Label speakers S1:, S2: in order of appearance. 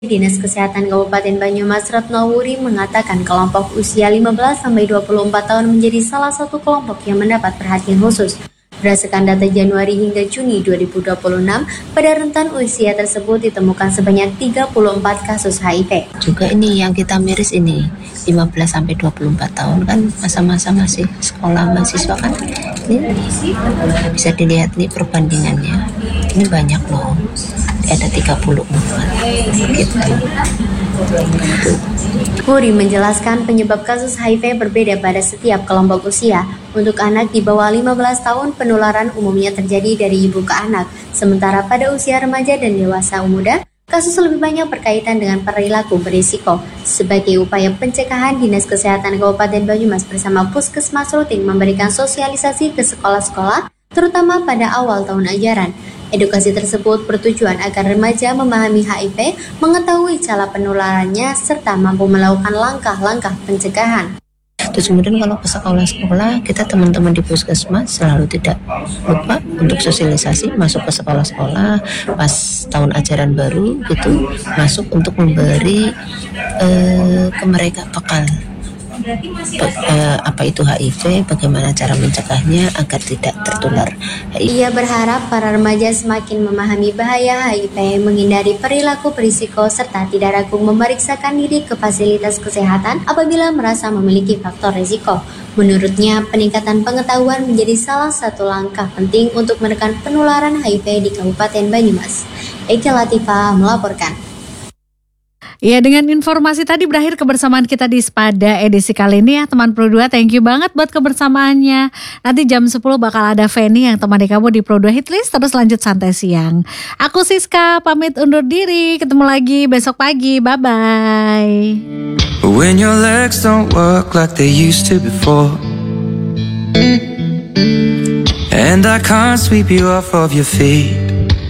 S1: Dinas Kesehatan Kabupaten Banyumas Retno Wuri mengatakan kelompok usia 15-24 tahun menjadi salah satu kelompok yang mendapat perhatian khusus. Berdasarkan data Januari hingga Juni 2026, pada rentan usia tersebut ditemukan sebanyak 34 kasus HIV.
S2: Juga ini yang kita miris ini 15-24 tahun kan masa-masa masih sekolah mahasiswa kan. Ini bisa dilihat nih perbandingannya. Ini banyak loh. Ada 34 gitu.
S1: Wuri menjelaskan penyebab kasus HIV berbeda pada setiap kelompok usia. Untuk anak di bawah 15 tahun, penularan umumnya terjadi dari ibu ke anak. Sementara pada usia remaja dan dewasa muda, kasus lebih banyak berkaitan dengan perilaku berisiko. Sebagai upaya pencegahan, Dinas Kesehatan Kabupaten Banyumas bersama Puskesmas rutin memberikan sosialisasi ke sekolah-sekolah, terutama pada awal tahun ajaran. Edukasi tersebut bertujuan agar remaja memahami HIV, mengetahui cara penularannya, serta mampu melakukan langkah-langkah pencegahan.
S2: Terus kemudian kalau ke sekolah-sekolah, kita teman-teman di Puskesmas selalu tidak lupa untuk sosialisasi, masuk ke sekolah-sekolah pas tahun ajaran baru gitu, masuk untuk memberi ke mereka bekal. Apa itu HIV, bagaimana cara mencegahnya agar tidak tertular HIV.
S1: Ia berharap para remaja semakin memahami bahaya HIV, menghindari perilaku berisiko, serta tidak ragu memeriksakan diri ke fasilitas kesehatan apabila merasa memiliki faktor risiko. Menurutnya, peningkatan pengetahuan menjadi salah satu langkah penting untuk menekan penularan HIV di Kabupaten Banyumas. Eka Latifah melaporkan.
S3: Ya, dengan informasi tadi berakhir kebersamaan kita di Spada edisi kali ini ya teman Pro 2. Thank you banget buat kebersamaannya. Nanti jam 10 bakal ada Feni yang temani kamu di Pro 2 Hitlist, terus lanjut santai siang. Aku Siska pamit undur diri, ketemu lagi besok pagi. Bye-bye.
S4: When your legs don't work like they used to before, and I can't sweep you off of your feet,